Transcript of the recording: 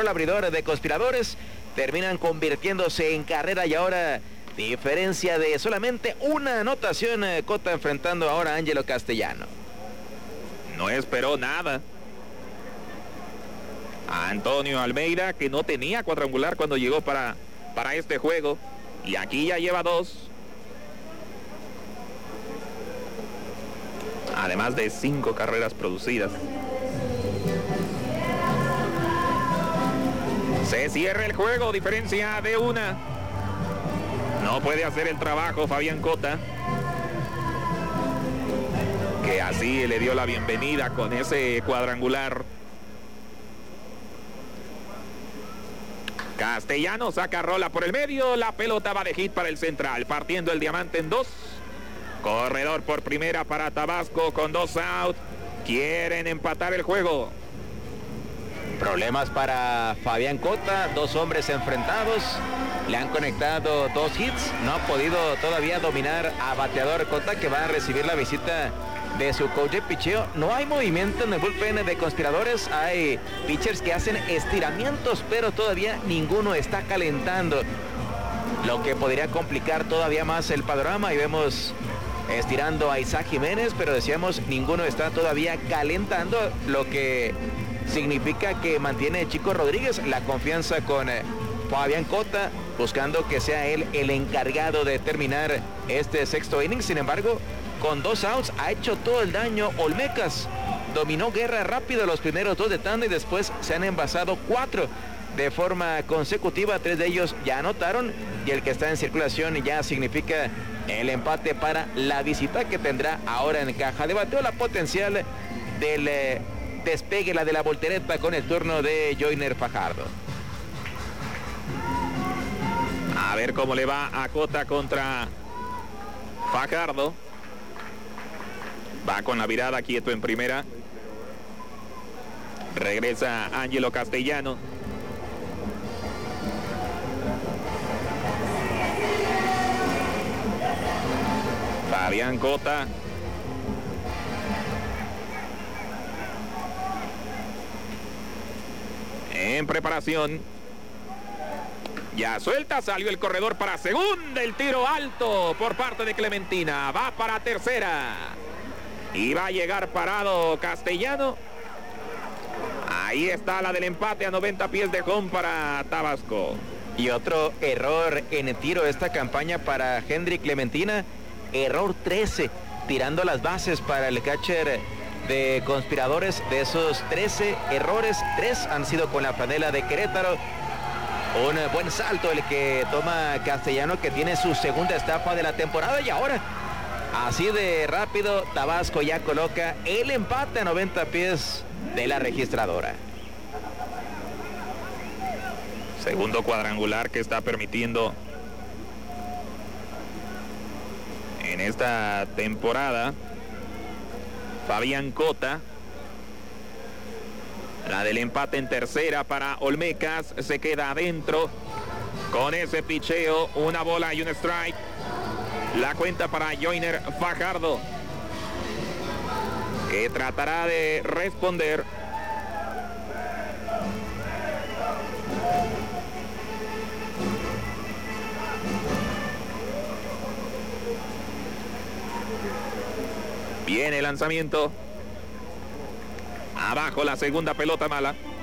el abridor de Conspiradores. Terminan convirtiéndose en carrera y ahora diferencia de solamente una anotación. Cota enfrentando ahora a Ángelo Castellano. No esperó nada. A Antonio Almeida, que no tenía cuadrangular cuando llegó para este juego. Y aquí ya lleva 2. Además de 5 carreras producidas. Se cierra el juego, diferencia de 1. No puede hacer el trabajo Fabián Cota, que así le dio la bienvenida con ese cuadrangular. Castellano saca rola por el medio, la pelota va de hit para el central, partiendo el diamante en 2. Corredor por primera para Tabasco con 2 out. Quieren empatar el juego. Problemas para Fabián Cota, 2 hombres enfrentados. Le han conectado 2 hits. No ha podido todavía dominar a bateador Cota, que va a recibir la visita de su coach de picheo. No hay movimiento en el bullpen de Conspiradores. Hay pitchers que hacen estiramientos, pero todavía ninguno está calentando, lo que podría complicar todavía más el panorama. Y vemos estirando a Isaac Jiménez, pero decíamos ninguno está todavía calentando, lo que significa que mantiene Chico Rodríguez la confianza con Fabián Cota, buscando que sea él el encargado de terminar este sexto inning. Sin embargo, con 2 outs ha hecho todo el daño Olmecas. Dominó Guerra rápido los primeros 2 de tanda y después se han envasado 4 de forma consecutiva. 3 de ellos ya anotaron y el que está en circulación ya significa el empate para la visita, que tendrá ahora en caja de bateo la potencial del despegue, la de la voltereta, con el turno de Joyner Fajardo. A ver cómo le va a Cota contra Fajardo. Va con la virada, quieto en primera. Regresa Ángelo Castellano. Fabián Cota. En preparación. Ya suelta, salió el corredor para segunda. El tiro alto por parte de Clementina. Va para tercera. Y va a llegar parado Castellano. Ahí está la del empate a 90 pies de home para Tabasco. Y otro error en el tiro de esta campaña para Henry Clementina. Error 13, tirando las bases para el catcher de Conspiradores. De esos 13 errores, 3 han sido con la franela de Querétaro. Un buen salto el que toma Castellano, que tiene su segunda estafa de la temporada. Y ahora, así de rápido, Tabasco ya coloca el empate a 90 pies de la registradora. Segundo cuadrangular que está permitiendo en esta temporada Fabián Cota. La del empate en tercera para Olmecas se queda adentro con ese picheo. Una bola y un strike. La cuenta para Joyner Fajardo, que tratará de responder. Viene el lanzamiento. Abajo la segunda pelota mala.